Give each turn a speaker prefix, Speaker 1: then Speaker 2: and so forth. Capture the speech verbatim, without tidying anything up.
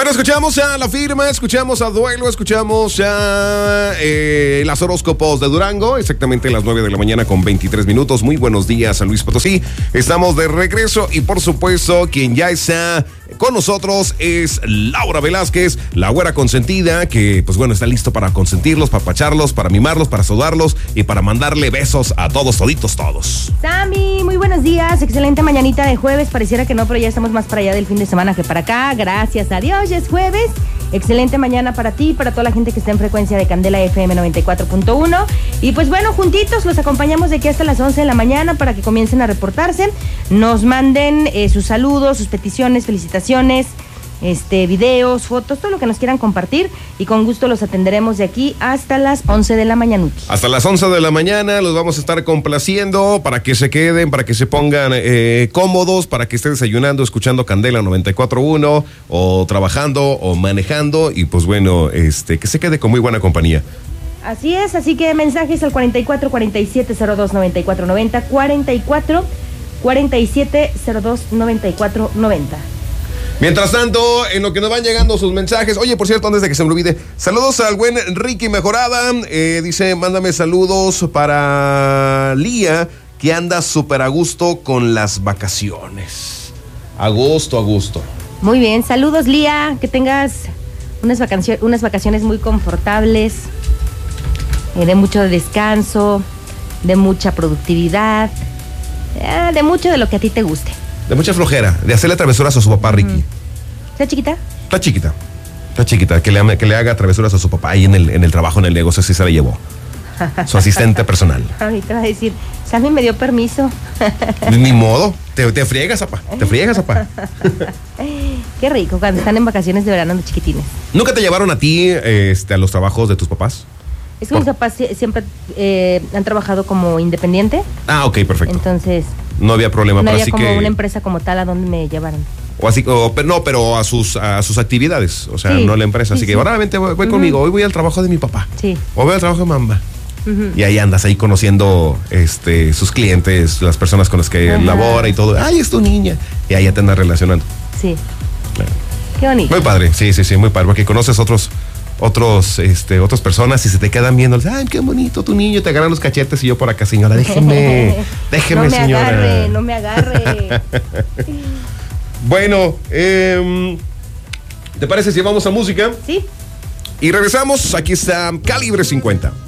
Speaker 1: Bueno, escuchamos a La Firma, escuchamos a Duelo, escuchamos a eh, las horóscopos de Durango, exactamente a las nueve de la mañana con veintitrés minutos. Muy buenos días, San Luis Potosí. Estamos de regreso y por supuesto quien ya está con nosotros es Laura Velázquez, la güera consentida, que pues bueno, está listo para consentirlos, para apapacharlos, para mimarlos, para saludarlos y para mandarle besos a todos, toditos, todos.
Speaker 2: Sammy, muy buenos días, excelente mañanita de jueves, pareciera que no, pero ya estamos más para allá del fin de semana que para acá, gracias a Dios, ya es jueves, excelente mañana para ti, para toda la gente que está en frecuencia de Candela F M noventa y cuatro punto uno, y pues bueno, juntitos los acompañamos de aquí hasta las once de la mañana para que comiencen a reportarse, nos manden eh, sus saludos, sus peticiones, felicitaciones, este, videos, fotos, todo lo que nos quieran compartir y con gusto los atenderemos de aquí hasta las once de la mañana.
Speaker 1: Hasta las once de la mañana los vamos a estar complaciendo para que se queden, para que se pongan eh, cómodos, para que estén desayunando, escuchando Candela noventa y cuatro punto uno o trabajando o manejando y pues bueno, este, que se quede con muy buena compañía.
Speaker 2: Así es, así que mensajes al cuarenta y cuatro cuarenta y siete cero dos noventa y cuatro noventa, cuarenta y cuatro cuarenta y siete cero dos noventa y cuatro noventa.
Speaker 1: Mientras tanto, en lo que nos van llegando sus mensajes, oye, por cierto, antes de que se me olvide, saludos al buen Ricky Mejorada, eh, dice, mándame saludos para Lía, que anda súper a gusto con las vacaciones. A gusto, a gusto.
Speaker 2: Muy bien, saludos Lía, que tengas unas vacaciones, unas vacaciones muy confortables, eh, de mucho descanso, de mucha productividad, eh, de mucho de lo que a ti te guste.
Speaker 1: De mucha flojera, de hacerle travesuras a su papá, Ricky.
Speaker 2: ¿Está chiquita?
Speaker 1: Está chiquita, está chiquita, que le, que le haga travesuras a su papá ahí en el, en el trabajo, en el negocio, así se la llevó. Su asistente personal.
Speaker 2: Ahorita va a decir, Sammy me dio permiso.
Speaker 1: Ni modo, te, te friegas, papá, te friegas, papá.
Speaker 2: Qué rico, cuando están en vacaciones de verano los chiquitines.
Speaker 1: ¿Nunca te llevaron a ti este, a los trabajos de tus papás?
Speaker 2: Es que mis papás siempre eh, han trabajado como independiente.
Speaker 1: Ah, ok, perfecto.
Speaker 2: Entonces,
Speaker 1: no había problema.
Speaker 2: no
Speaker 1: pero
Speaker 2: había
Speaker 1: así
Speaker 2: como
Speaker 1: que...
Speaker 2: una empresa como tal a donde me llevaron.
Speaker 1: O así, o, pero no, pero a sus a sus actividades, o sea, sí, no a la empresa. Sí, así sí. que, ahora vente, voy, voy uh-huh. conmigo, hoy voy al trabajo de mi papá.
Speaker 2: Sí.
Speaker 1: O voy al trabajo de mamá. Uh-huh. Y ahí andas, ahí conociendo este sus clientes, las personas con las que uh-huh. labora y todo. Ay, es tu niña. Y ahí ya te andas relacionando.
Speaker 2: Sí. Claro. Qué bonito.
Speaker 1: Muy padre, sí, sí, sí, muy padre, porque conoces otros... otros, este, otras personas y se te quedan viendo, ay, qué bonito tu niño, te agarran los cachetes y yo por acá, señora, déjeme, déjeme,
Speaker 2: no me
Speaker 1: señora.
Speaker 2: Agarre, no me agarre.
Speaker 1: Bueno, eh, ¿te parece si vamos a música?
Speaker 2: Sí.
Speaker 1: Y regresamos, aquí está Calibre cincuenta.